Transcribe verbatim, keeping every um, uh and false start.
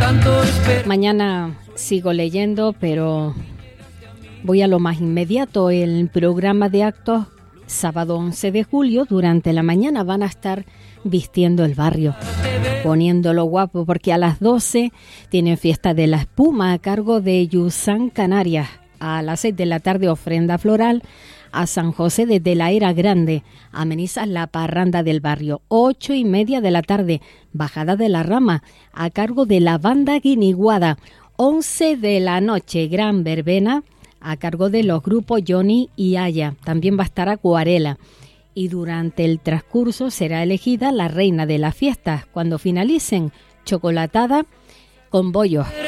Mañana sigo leyendo, pero voy a lo más inmediato. El programa de actos, sábado once de julio, durante la mañana van a estar vistiendo el barrio, poniéndolo guapo, porque a las doce tienen fiesta de la espuma a cargo de Yusan Canarias. A las seis de la tarde, ofrenda floral a San José desde la Era Grande. Amenizan la parranda del barrio. Ocho y media de la tarde, bajada de la rama a cargo de la banda Guiniguada. Once de la noche, gran verbena a cargo de los grupos Johnny y Aya. También va a estar Acuarela. Y durante el transcurso será elegida la reina de las fiestas. Cuando finalicen, chocolatada con bollos.